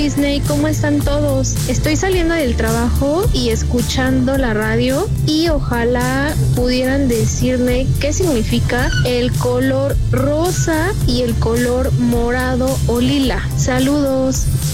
Disney, ¿cómo están todos? Estoy saliendo del trabajo y escuchando la radio y ojalá pudieran decirme qué significa el color rosa y el color morado o lila. Saludos.